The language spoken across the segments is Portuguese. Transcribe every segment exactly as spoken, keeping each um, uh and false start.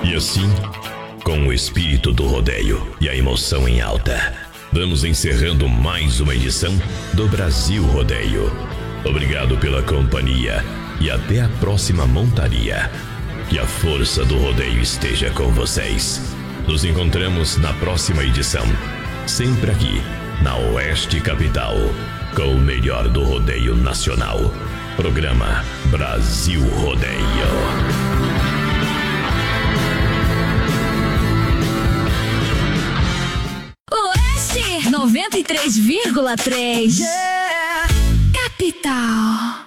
E assim, com o espírito do rodeio e a emoção em alta, vamos encerrando mais uma edição do Brasil Rodeio. Obrigado pela companhia e até a próxima montaria. Que a força do rodeio esteja com vocês. Nos encontramos na próxima edição, sempre aqui na Oeste Capital, com o melhor do rodeio nacional. Programa Brasil Rodeio. Oeste noventa e três vírgula três. Yeah. Capital.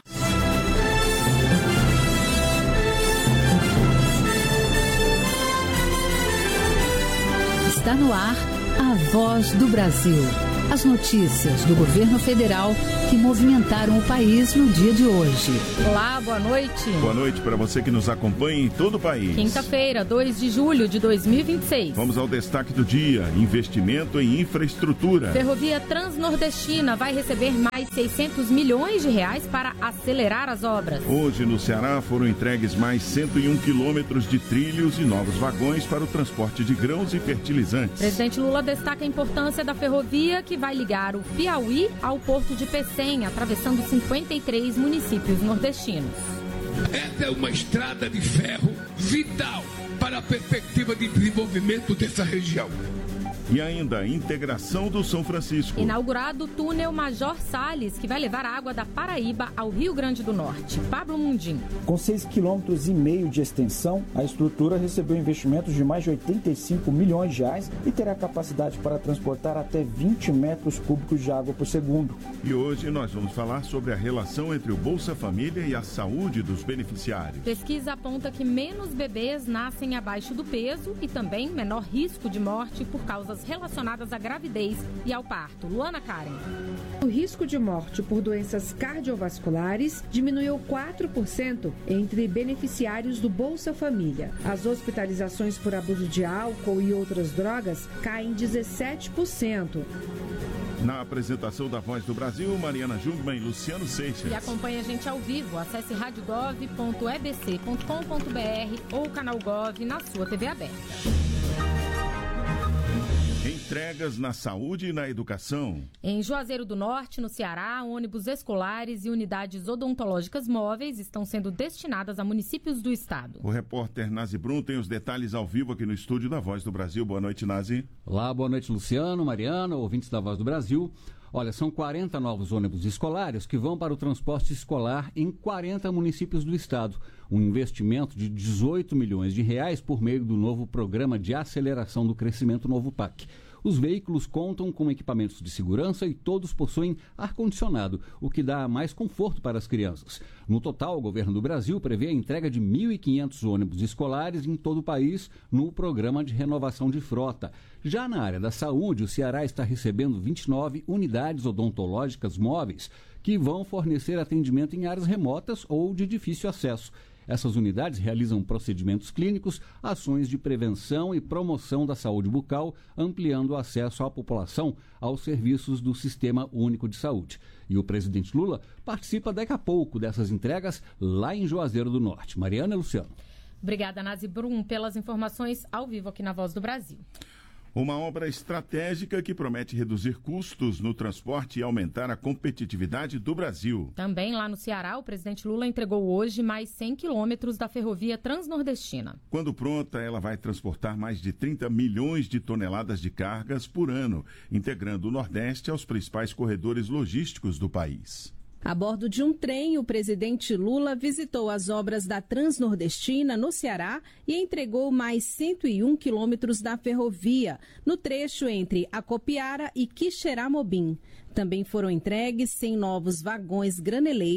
Está no ar a Voz do Brasil. As notícias do governo federal que movimentaram o país no dia de hoje. Olá, boa noite. Boa noite para você que nos acompanha em todo o país. Quinta-feira, dois de julho de dois mil e vinte e seis. Vamos ao destaque do dia: investimento em infraestrutura. Ferrovia Transnordestina vai receber mais seiscentos milhões de reais para acelerar as obras. Hoje, no Ceará, foram entregues mais cento e um quilômetros de trilhos e novos vagões para o transporte de grãos e fertilizantes. Presidente Lula destaca a importância da ferrovia que vai ligar o Piauí ao porto de Pecém, atravessando cinquenta e três municípios nordestinos. Essa é uma estrada de ferro vital para a perspectiva de desenvolvimento dessa região. E ainda a integração do São Francisco. Inaugurado o túnel Major Salles, que vai levar a água da Paraíba ao Rio Grande do Norte. Pablo Mundim. Com seis quilômetros e meio de extensão, a estrutura recebeu investimentos de mais de oitenta e cinco milhões de reais e terá capacidade para transportar até vinte metros cúbicos de água por segundo. E hoje nós vamos falar sobre a relação entre o Bolsa Família e a saúde dos beneficiários. Pesquisa aponta que menos bebês nascem abaixo do peso e também menor risco de morte por causas relacionadas à gravidez e ao parto. Luana Karen. O risco de morte por doenças cardiovasculares diminuiu quatro por cento entre beneficiários do Bolsa Família. As hospitalizações por abuso de álcool e outras drogas caem dezessete por cento. Na apresentação da Voz do Brasil, Mariana Jungmann e Luciano Seixas. E acompanhe a gente ao vivo. Acesse rádio gov ponto e b c ponto com ponto b r ou canal Gov na sua T V aberta. Entregas na saúde e na educação. Em Juazeiro do Norte, no Ceará, ônibus escolares e unidades odontológicas móveis estão sendo destinadas a municípios do estado. O repórter Nazi Brum tem os detalhes ao vivo aqui no estúdio da Voz do Brasil. Boa noite, Nazi. Olá, boa noite, Luciano, Mariana, ouvintes da Voz do Brasil. Olha, são quarenta novos ônibus escolares que vão para o transporte escolar em quarenta municípios do estado. Um investimento de dezoito milhões de reais por meio do novo Programa de Aceleração do Crescimento Novo P A C. Os veículos contam com equipamentos de segurança e todos possuem ar-condicionado, o que dá mais conforto para as crianças. No total, o governo do Brasil prevê a entrega de mil e quinhentos ônibus escolares em todo o país no programa de renovação de frota. Já na área da saúde, o Ceará está recebendo vinte e nove unidades odontológicas móveis que vão fornecer atendimento em áreas remotas ou de difícil acesso. Essas unidades realizam procedimentos clínicos, ações de prevenção e promoção da saúde bucal, ampliando o acesso à população aos serviços do Sistema Único de Saúde. E o presidente Lula participa daqui a pouco dessas entregas lá em Juazeiro do Norte. Mariana e Luciano. Obrigada, Nazi Brum, pelas informações ao vivo aqui na Voz do Brasil. Uma obra estratégica que promete reduzir custos no transporte e aumentar a competitividade do Brasil. Também lá no Ceará, o presidente Lula entregou hoje mais cem quilômetros da ferrovia Transnordestina. Quando pronta, ela vai transportar mais de trinta milhões de toneladas de cargas por ano, integrando o Nordeste aos principais corredores logísticos do país. A bordo de um trem, o presidente Lula visitou as obras da Transnordestina no Ceará e entregou mais cento e um quilômetros da ferrovia, no trecho entre Acopiara e Quixeramobim. Também foram entregues cem novos vagões graneleiros